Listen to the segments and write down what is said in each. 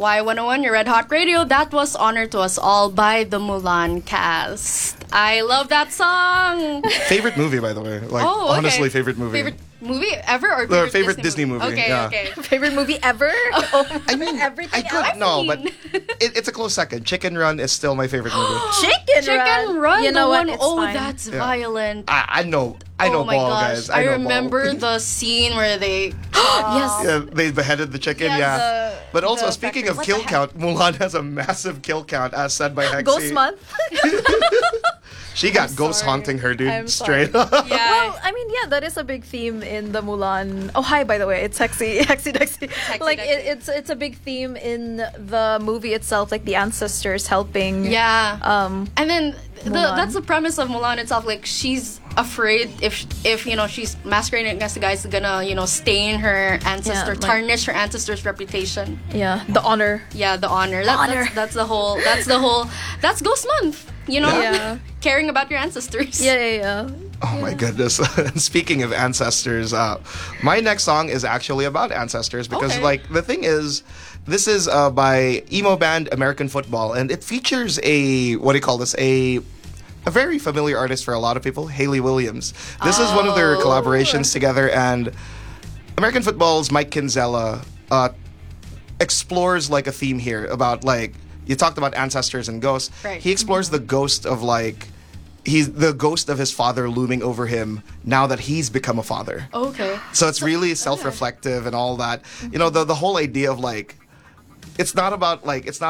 Y101, your Red Hot Radio. That was Honor to Us All by the Mulan cast. I love that song. Favorite movie, by the way. Like, Oh, okay. honestly, favorite movie. Favorite movie ever or favorite Disney movie, Okay, yeah. okay. Favorite movie ever? I mean, Everything I could else? no, but it's a close second. Chicken Run is still my favorite movie. Chicken Run. You know what? It's Oh, fine. that's Yeah. violent. I know Oh my Ball, gosh. guys. I know remember Ball. the scene where they Yes. Yeah, they beheaded the chicken. Yeah, Yeah, the- but also the speaking factory. of kill count, Mulan has a massive kill count, as said by Hexy. Ghost Month. She got ghosts sorry. haunting her, dude. I'm Straight sorry. up. Yeah. Well, I mean, yeah, that is a big theme in the Mulan. Oh, hi, by the way, it's Hexy Dexy. Like Dexy. it's a big theme in the movie itself, like the ancestors helping. Yeah. And then Mulan. that's the premise of Mulan itself. Like, she's afraid if you know she's masquerading against the guys, gonna stain her ancestor, like- tarnish her ancestor's reputation. Yeah, the honor. Yeah, the honor. Honor. That's Ghost Month. Yeah. Caring about your ancestors. Yeah. Oh my goodness. Speaking of ancestors, my next song is actually about ancestors because, Okay. like, the thing is, this is by emo band American Football, and it features a very familiar artist for a lot of people, Hayley Williams. This is one of their collaborations together, and American Football's Mike Kinsella explores like a theme here about, like, you talked about ancestors and ghosts. Right. He explores the ghost of, like, he's the ghost of his father looming over him now that he's become a father. Okay. So it's really self-reflective and all that. You know, the whole idea of, like, it's not about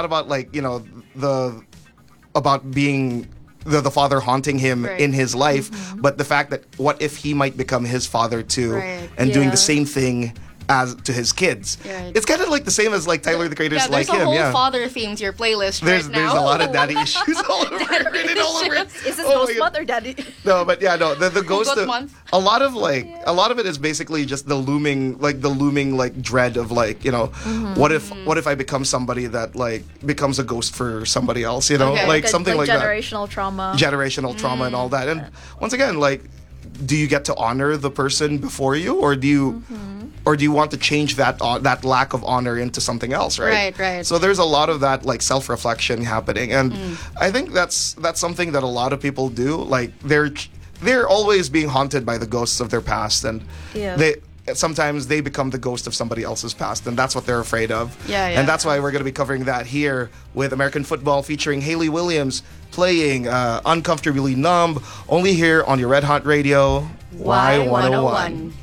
being the father haunting him Right. in his life, but the fact that what if he might become his father too, Right. and doing Yeah. the same thing as to his kids. Right. It's kind of like the same as like Tyler the Creator's Yeah, like there's a him. whole Yeah. father theme to your playlist There's right now. a lot of daddy issues all over it, written all over it. Is this Oh my Ghost God. Month or Daddy? No, but yeah, no. The ghost Ghost of month. a lot of it is basically just the looming dread of, like, what if I become somebody that, like, becomes a ghost for somebody else, Okay. like something like that. generational trauma. Generational trauma and all that. And once again, like, do you get to honor the person before you, or do you want to change that lack of honor into something else, right? Right. So there's a lot of that, like, self-reflection happening, and I think that's something that a lot of people do. Like, they're always being haunted by the ghosts of their past, and Yeah. sometimes they become the ghost of somebody else's past, and that's what they're afraid of. Yeah. And that's why we're going to be covering that here with American Football featuring Hayley Williams playing Uncomfortably Numb, only here on your Red Hot Radio, Y101.